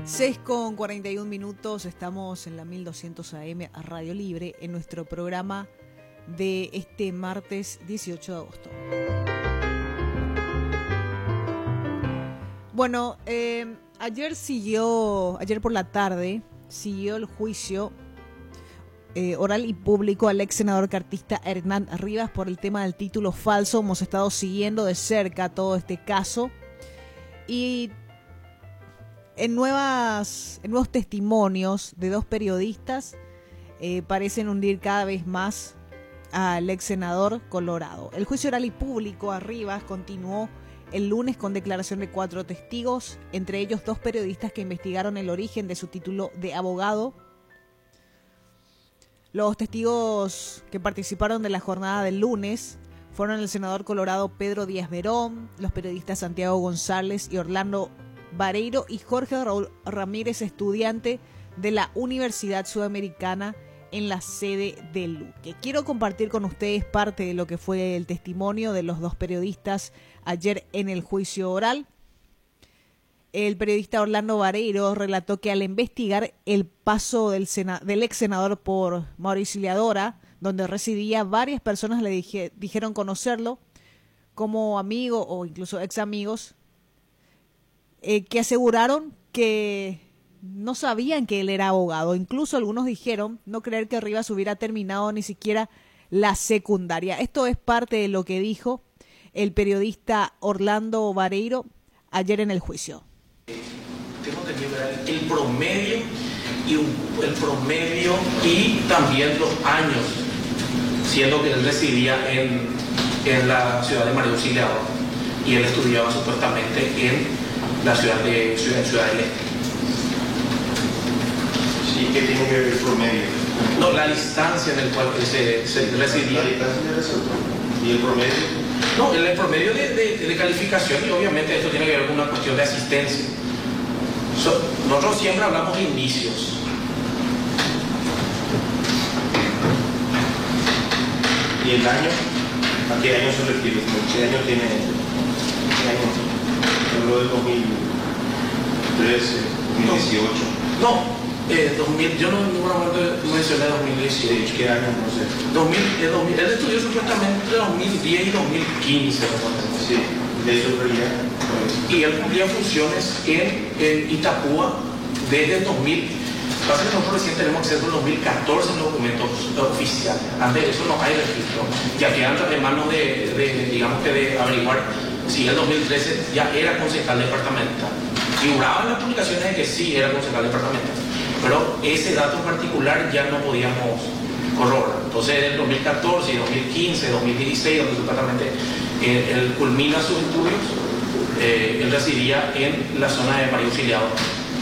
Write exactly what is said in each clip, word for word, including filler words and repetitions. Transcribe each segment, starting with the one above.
seis con cuarenta y un minutos, estamos en la mil doscientos A M a Radio Libre en nuestro programa de este martes dieciocho de agosto. Bueno, eh, ayer siguió, ayer por la tarde, siguió el juicio eh, oral y público al ex senador cartista Hernán Rivas por el tema del título falso. Hemos estado siguiendo de cerca todo este caso y en, nuevas, en nuevos testimonios de dos periodistas eh, parecen hundir cada vez más al ex senador colorado. El juicio oral y público a Rivas continuó el lunes con declaración de cuatro testigos, entre ellos dos periodistas que investigaron el origen de su título de abogado. Los testigos que participaron de la jornada del lunes fueron el senador colorado Pedro Díaz Verón, los periodistas Santiago González y Orlando Vareiro y Jorge Raúl Ramírez, estudiante de la Universidad Sudamericana en la sede de Luque. Quiero compartir con ustedes parte de lo que fue el testimonio de los dos periodistas ayer en el juicio oral. El periodista Orlando Vareiro relató que al investigar el paso del, sena- del ex senador por Mauricio Auxiliadora, donde residía, varias personas le dije- dijeron conocerlo como amigo o incluso ex amigos, eh, que aseguraron que no sabían que él era abogado. Incluso algunos dijeron no creer que Rivas hubiera terminado ni siquiera la secundaria. Esto es parte de lo que dijo el periodista Orlando Vareiro ayer en el juicio. Tengo entendido que el promedio y un, el promedio y también los años, siendo que él residía en, en la ciudad de María Auxiliadora y él estudiaba supuestamente en la ciudad de Ciudad, ciudad del Este. Sí, ¿qué tiene que ver el promedio? No, la distancia en la cual él se, se residía. ¿La distancia de resolver? ¿Y el promedio? No, el promedio de, de, de calificación, y obviamente esto tiene que ver con una cuestión de asistencia. So, nosotros siempre hablamos de inicios. ¿Y el año? ¿A qué año se refiere? ¿Qué año tiene? ¿Qué año? ¿Habló del dos mil trece, dos mil dieciocho? No, eh, dos mil, yo no en ningún momento mencioné dos mil dieciocho. ¿Qué año? No sé. dos mil, eh, dos mil, él estudió supuestamente entre dos mil diez y dos mil quince. Sí, de eso sería. Y él cumplía funciones en, en Itapúa desde el dos mil. Pasa que nosotros recién tenemos acceso al dos mil catorce en los documentos oficiales. Antes de eso no hay registro. Ya quedan en manos de, de, digamos que de averiguar si el dos mil trece ya era concejal departamental. Figuraba en las publicaciones de que sí era concejal departamental, pero ese dato en particular ya no podíamos corroborar. Entonces en el dos mil catorce, dos mil quince, dos mil dieciséis, donde supuestamente eh, él culmina sus estudios, eh, él residía en la zona de María Auxiliadora.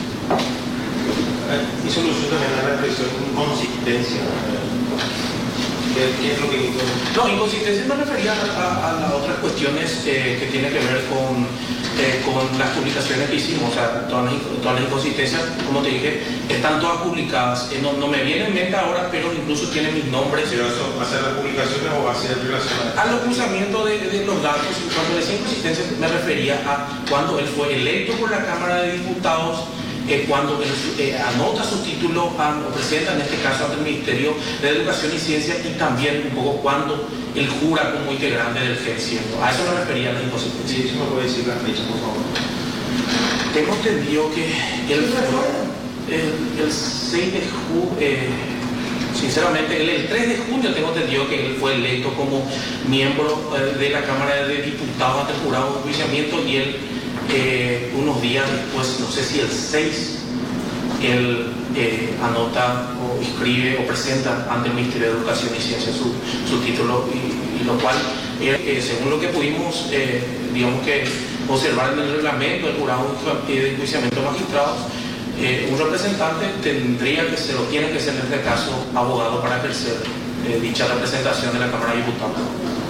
Y solución también a la expresión inconsistencia. ¿Qué, ¿Qué es lo que dijo? No, inconsistencia me refería a, a, a las otras cuestiones eh, que tienen que ver con, eh, con las publicaciones que hicimos. O sea, todas las, todas las inconsistencias, como te dije, están todas publicadas. Eh, no, no me viene en mente ahora, pero incluso tienen mis nombres. ¿Pero eso va a ser las publicaciones o va a ser relacionado? A los cruzamientos de, de los datos. Cuando decía inconsistencia me refería a cuando él fue electo por la Cámara de Diputados, Eh, cuando él eh, anota su título a, o presenta en este caso ante el Ministerio de Educación y Ciencia, y también un poco cuando él jura como integrante del G ciento. A eso me refería a la inconsistencia. Sí, eso me puede decir la fecha, por favor. Tengo entendido que él fue el, el seis de junio, eh, sinceramente, el, el tres de junio tengo entendido que él fue electo como miembro eh, de la Cámara de Diputados ante el jurado de enjuiciamiento, y él Eh, unos días después, no sé si el seis, él eh, anota o escribe o presenta ante el Ministerio de Educación y Ciencia su, su título, y, y lo cual, eh, según lo que pudimos, eh, digamos que observar en el reglamento del jurado de enjuiciamiento de magistrados, eh, un representante tendría que ser, o tiene que ser en este caso, abogado para ejercer eh, dicha representación de la Cámara de Diputados.